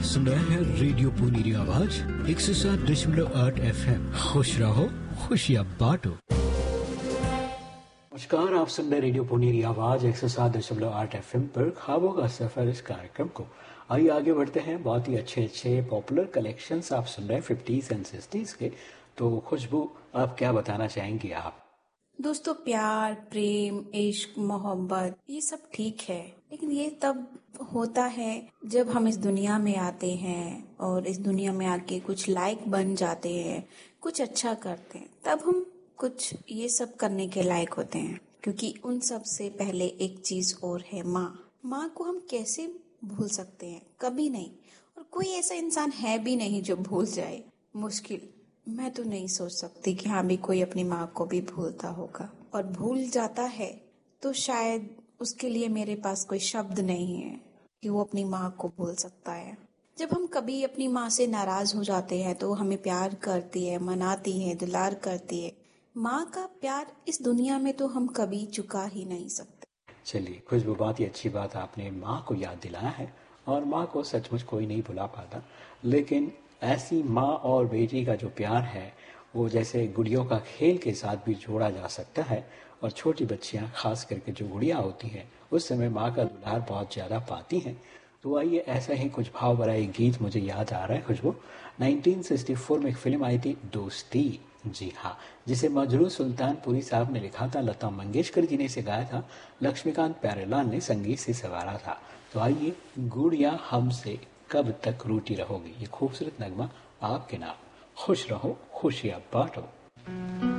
आप सुन रहे हैं रेडियो पुनीरी आवाज 107.8 FM। खुश रहो, खुशियाँ बांटो। नमस्कार, आप सुन रहे रेडियो पुनीरी आवाज 107.8 FM पर ख्वाबों का सफर इस कार्यक्रम को। आइए आगे बढ़ते हैं। बहुत ही अच्छे पॉपुलर कलेक्शंस आप सुन रहे हैं 50s एंड 60s के। तो खुशबू, आप क्या बताना चाहेंगी आप? दोस्तों, प्यार, प्रेम, इश्क, मोहब्बत ये सब ठीक है, लेकिन ये तब होता है जब हम इस दुनिया में आते हैं और इस दुनिया में आके कुछ लायक बन जाते हैं, कुछ अच्छा करते हैं, तब हम कुछ ये सब करने के लायक होते हैं। क्योंकि उन सब से पहले एक चीज और है, माँ को हम कैसे भूल सकते हैं? कभी नहीं। और कोई ऐसा इंसान है भी नहीं जो भूल जाए। मुश्किल, मैं तो नहीं सोच सकती कि हाँ भी कोई अपनी माँ को भी भूलता होगा, और भूल जाता है तो शायद उसके लिए मेरे पास कोई शब्द नहीं है कि वो अपनी माँ को भूल सकता है। जब हम कभी अपनी माँ से नाराज हो जाते हैं तो हमें प्यार करती है, मनाती है, दुलार करती है। माँ का प्यार इस दुनिया में तो हम कभी चुका ही नहीं सकते। चलिए खुशबू, बहुत ही अच्छी बात आपने माँ को याद दिलाया है। और माँ को सचमुच कोई नहीं भुला पाता, लेकिन ऐसी माँ और बेटी का जो प्यार है वो जैसे गुड़ियों का खेल के साथ भी जोड़ा जा सकता है। और छोटी बच्चियाँ, खास करके जो गुड़िया होती हैं, उस समय माँ का दुलार बहुत ज़्यादा पाती हैं। तो आइए, ऐसा ही कुछ भाव भरा एक गीत मुझे याद आ रहा है खुशबू। 1964 में एक फिल्म आई थी, दोस्ती। जी हाँ, जिसे मजरू सुल्तानपुरी साहब ने लिखा था, लता मंगेशकर जी ने इसे गाया था, लक्ष्मीकांत प्यारेलाल ने संगीत से संवारा था। तो आइए, गुड़िया हमसे कब तक रूठी रहोगी, ये खूबसूरत नगमा आपके नाम। खुश रहो, खुशियाँ बांटो।